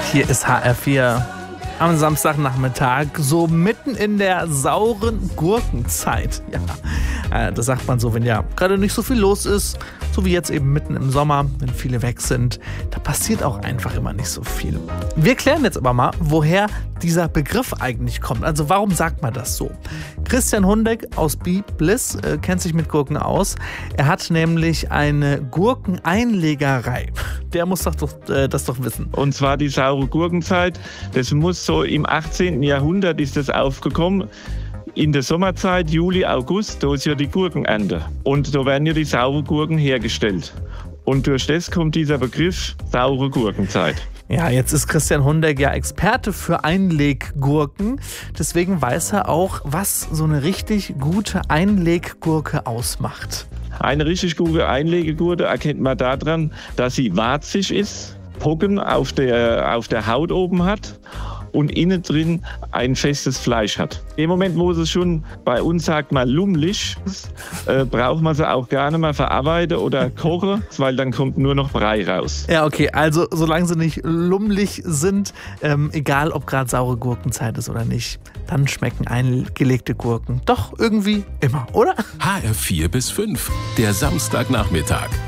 Hier ist HR4 am Samstagnachmittag, so mitten in der sauren Gurkenzeit. Ja, das sagt man so, wenn ja gerade nicht so viel los ist, so wie jetzt eben mitten im Sommer, wenn viele weg sind. Da passiert auch einfach immer nicht so viel. Wir klären jetzt aber mal, woher dieser Begriff eigentlich kommt. Also warum sagt man das so? Christian Hundeck aus Be Bliss kennt sich mit Gurken aus. Er hat nämlich eine Gurkeneinlegerei. Der muss das doch wissen. Und zwar die saure Gurkenzeit. Das muss so im 18. Jahrhundert ist das aufgekommen. In der Sommerzeit, Juli, August, da ist ja die Gurkenernte. Und da werden ja die sauren Gurken hergestellt. Und durch das kommt dieser Begriff saure Gurkenzeit. Ja, jetzt ist Christian Hundeck ja Experte für Einleggurken. Deswegen weiß er auch, was so eine richtig gute Einleggurke ausmacht. Eine richtig gute Einleggurke erkennt man daran, dass sie warzig ist, Pocken auf der Haut oben hat und innen drin ein festes Fleisch hat. Im Moment, wo es schon bei uns sagt man lummelig ist, braucht man sie auch gar nicht mehr verarbeiten oder kochen, weil dann kommt nur noch Brei raus. Ja, okay, also solange sie nicht lummelig sind, egal ob gerade saure Gurkenzeit ist oder nicht, dann schmecken eingelegte Gurken doch irgendwie immer, oder? HR4 bis 5, der Samstagnachmittag.